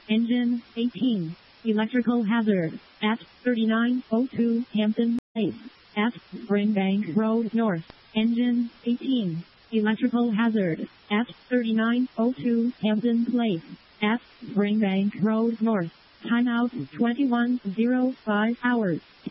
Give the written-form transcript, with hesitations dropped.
Engine 18. Electrical hazard at 3902 Hampton Place at Springbank Road North. Engine 18. Electrical hazard at 3902 Hampton Place at Springbank Road North. Timeout 21:05 hours.